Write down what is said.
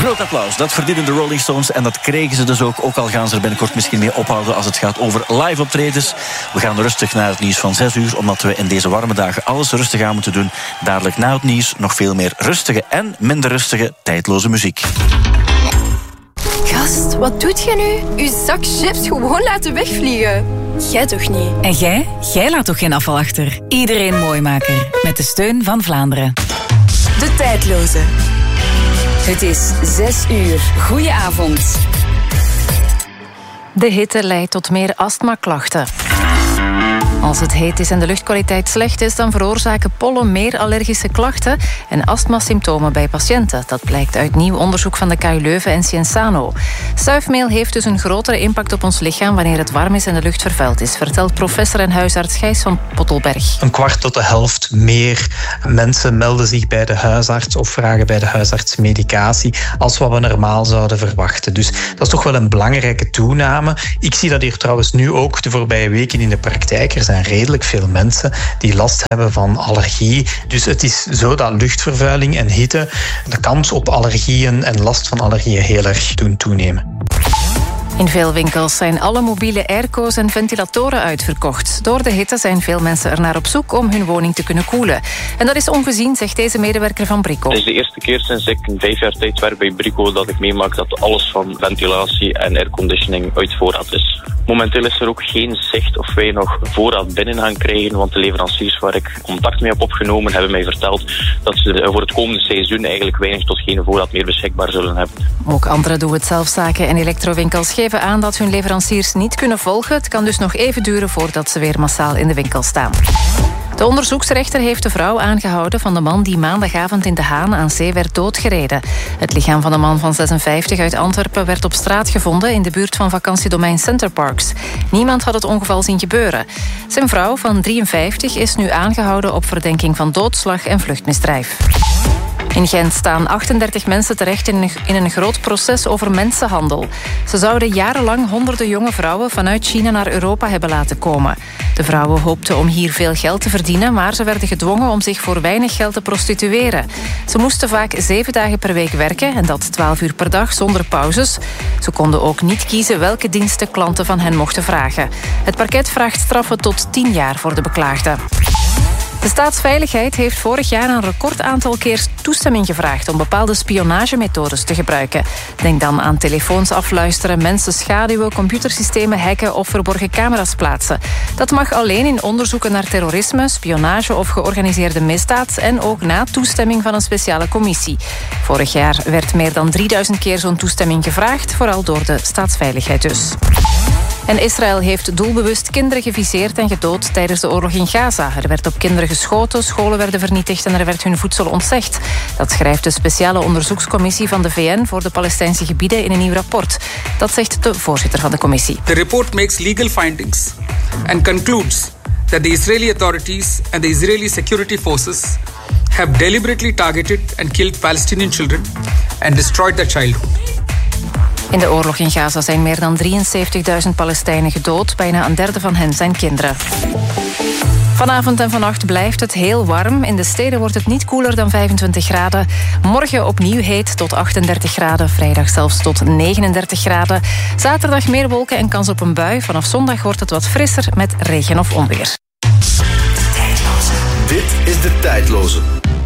Groot applaus, dat verdienen de Rolling Stones en dat kregen ze dus ook al gaan ze er binnenkort misschien mee ophouden als het gaat over live optredens. We gaan rustig naar het nieuws van 6 uur, omdat we in deze warme dagen alles rustig aan moeten doen. Dadelijk na het nieuws nog veel meer rustige en minder rustige tijdloze muziek. Gast, wat doet jij nu? Uw zak chips gewoon laten wegvliegen. Jij toch niet? En jij? Jij laat toch geen afval achter? Iedereen Mooimaker, met de steun van Vlaanderen. De tijdloze. Het is 6 uur. Goedenavond. De hitte leidt tot meer astmaklachten. Als het heet is en de luchtkwaliteit slecht is, dan veroorzaken pollen meer allergische klachten en astmasymptomen bij patiënten. Dat blijkt uit nieuw onderzoek van de KU Leuven en Cienzano. Stuifmeel heeft dus een grotere impact op ons lichaam wanneer het warm is en de lucht vervuild is, vertelt professor en huisarts Gijs van Pottelberg. 1/4 tot de helft meer mensen melden zich bij de huisarts of vragen bij de huisarts medicatie als wat we normaal zouden verwachten. Dus dat is toch wel een belangrijke toename. Ik zie dat hier trouwens nu ook de voorbije weken in de praktijk. Er zijn redelijk veel mensen die last hebben van allergie. Dus het is zo dat luchtvervuiling en hitte de kans op allergieën en last van allergieën heel erg doen toenemen. In veel winkels zijn alle mobiele airco's en ventilatoren uitverkocht. Door de hitte zijn veel mensen er naar op zoek om hun woning te kunnen koelen. En dat is ongezien, zegt deze medewerker van Brico. Het is de eerste keer sinds ik 5 jaar tijd werk bij Brico dat ik meemaak dat alles van ventilatie en airconditioning uit voorraad is. Momenteel is er ook geen zicht of wij nog voorraad binnen gaan krijgen, want de leveranciers waar ik contact mee heb opgenomen hebben mij verteld dat ze voor het komende seizoen eigenlijk weinig tot geen voorraad meer beschikbaar zullen hebben. Ook andere doe-het-zelfzaken en elektrowinkels geven aan dat hun leveranciers niet kunnen volgen. Het kan dus nog even duren voordat ze weer massaal in de winkel staan. De onderzoeksrechter heeft de vrouw aangehouden van de man die maandagavond in De Haan aan zee werd doodgereden. Het lichaam van de man van 56 uit Antwerpen werd op straat gevonden in de buurt van vakantiedomein Centerparks. Niemand had het ongeval zien gebeuren. Zijn vrouw van 53 is nu aangehouden op verdenking van doodslag en vluchtmisdrijf. In Gent staan 38 mensen terecht in een groot proces over mensenhandel. Ze zouden jarenlang honderden jonge vrouwen vanuit China naar Europa hebben laten komen. De vrouwen hoopten om hier veel geld te verdienen, maar ze werden gedwongen om zich voor weinig geld te prostitueren. Ze moesten vaak 7 dagen per week werken en dat 12 uur per dag zonder pauzes. Ze konden ook niet kiezen welke diensten klanten van hen mochten vragen. Het parket vraagt straffen tot 10 jaar voor de beklaagden. De Staatsveiligheid heeft vorig jaar een record aantal keer toestemming gevraagd om bepaalde spionagemethodes te gebruiken. Denk dan aan telefoons afluisteren, mensen schaduwen, computersystemen hacken of verborgen camera's plaatsen. Dat mag alleen in onderzoeken naar terrorisme, spionage of georganiseerde misdaad en ook na toestemming van een speciale commissie. Vorig jaar werd meer dan 3000 keer zo'n toestemming gevraagd, vooral door de Staatsveiligheid dus. En Israël heeft doelbewust kinderen geviseerd en gedood tijdens de oorlog in Gaza. Er werd op kinderen geschoten, scholen werden vernietigd en er werd hun voedsel ontzegd. Dat schrijft de speciale onderzoekscommissie van de VN voor de Palestijnse gebieden in een nieuw rapport. Dat zegt de voorzitter van de commissie. The report makes legal findings and concludes that the Israeli authorities and the Israeli security forces have deliberately targeted and killed Palestinian children and destroyed their childhood. In de oorlog in Gaza zijn meer dan 73.000 Palestijnen gedood. Bijna een derde van hen zijn kinderen. Vanavond en vannacht blijft het heel warm. In de steden wordt het niet koeler dan 25 graden. Morgen opnieuw heet tot 38 graden. Vrijdag zelfs tot 39 graden. Zaterdag meer wolken en kans op een bui. Vanaf zondag wordt het wat frisser met regen of onweer. Dit is De Tijdloze.